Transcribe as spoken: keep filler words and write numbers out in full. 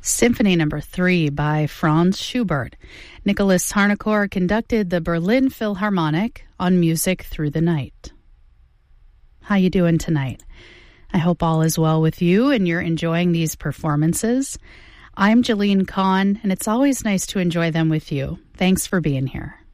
Symphony Number Three by Franz Schubert. Nicholas Harnoncourt conducted the Berlin Philharmonic on Music Through the Night. How you doing tonight? I hope all is well with you and you're enjoying these performances. I'm Jeline Kahn, and it's always nice to enjoy them with you. Thanks for being here.